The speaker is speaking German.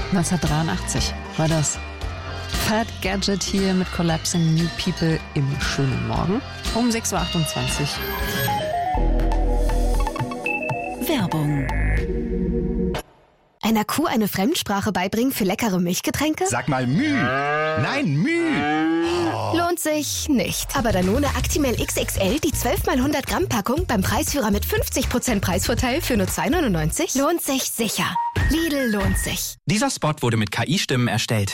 1983 war das. Fat Gadget hier mit Collapsing New People im schönen Morgen um 6.28 Uhr. Werbung. Einer Kuh eine Fremdsprache beibringen für leckere Milchgetränke? Sag mal Müh. Nein, Müh. Lohnt sich nicht. Aber Danone Actimel XXL, die 12 x 100 Gramm Packung beim Preisführer mit 50% Preisvorteil für nur 2,99? Lohnt sich sicher. Lidl lohnt sich. Dieser Spot wurde mit KI-Stimmen erstellt.